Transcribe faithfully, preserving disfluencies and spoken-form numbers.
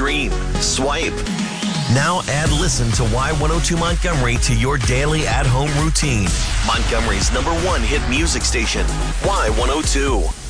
stream, swipe. Now add Listen to Y one oh two Montgomery to your daily at-home routine. Montgomery's number one hit music station, Y one oh two.